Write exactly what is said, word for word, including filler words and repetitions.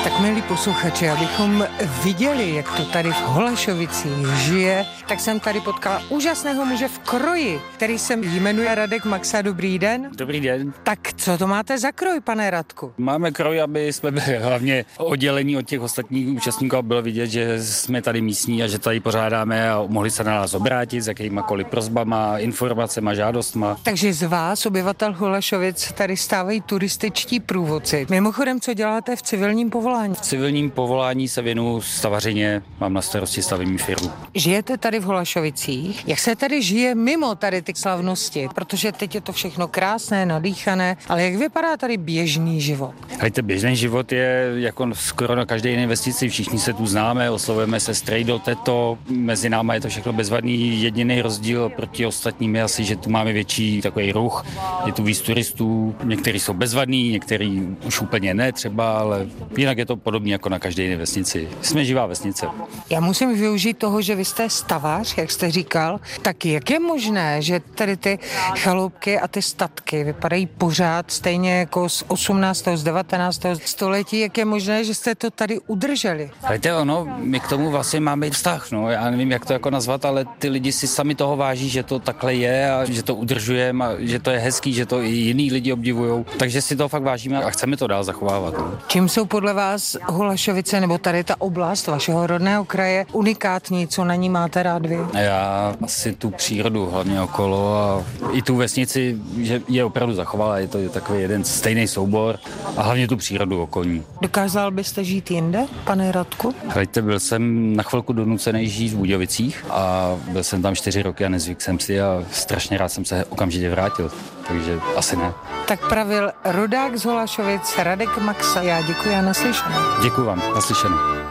Tak milí posluchači, abychom viděli, jak to tady v Holašovicích žije, tak jsem tady potkala úžasného muže v kroji, který se jmenuje Radek Maxa. Dobrý den. Dobrý den. Tak co to máte za kroj, pane Radku? Máme kroj, aby jsme byli hlavně oddělení od těch ostatních účastníků a bylo vidět, že jsme tady místní a že tady pořádáme a mohli se na nás obrátit s jakýmakoliv prosbama, informacema, žádostma. Takže z vás, obyvatel Holašovic, tady stávají turističtí průvodci. Mimochodem, co děláte v civilním povolání? V civilním povolání se věnuju stavařině, mám na starosti stavební firmu. Žijete tady v Holašovicích? Jak se tady žije mimo tady ty slavnosti? Protože teď je to všechno krásné, nadýchané, ale jak vypadá tady běžný život? Hejte, běžný život je jako skoro na každé jiné vesnici, všichni se tu známe, oslovujeme se strejdo, teto, mezi náma je to všechno bezvadný, jediný rozdíl proti ostatním je asi, že tu máme větší takový ruch, je tu víc turistů, někteří jsou bezvadní, někteří už úplně ne třeba, ale jinak je to podobně jako na každé jiné vesnici. Jsme živá vesnice. Já musím využít toho, že vy jste stavař, jak jste říkal, tak jak je možné, že tady ty chaloupky a ty statky vypadají pořád stejně jako z osmnáctého z devatenáctého století, jak je možné, že jste to tady udrželi? Víte, ono, my k tomu vlastně máme vztah, no, já nevím, jak to jako nazvat, ale ty lidi si sami toho váží, že to takhle je a že to udržujeme a že to je hezký, že to i jiný lidi obdivujou, takže si to fakt vážíme a chceme to dál zachovávat. No. Čím jsou podle vás Holašovice nebo tady ta oblast vašeho rodného kraje unikátní, co na ní máte rád vy? Já asi tu přírodu hlavně okolo a i tu vesnici, že je opravdu zachovala, je to takový jeden stejný soubor a hlavně tu přírodu okolní. Dokázal byste žít jinde, pane Radku? Hleďte, byl jsem na chvilku donucený žít v Budějovicích a byl jsem tam čtyři roky a nezvyk jsem si a strašně rád jsem se okamžitě vrátil, takže asi ne. Tak pravil rodák z Holašovic Radek Maxa. Já děkuji a naslyšenou. Děkuji vám, naslyšenou.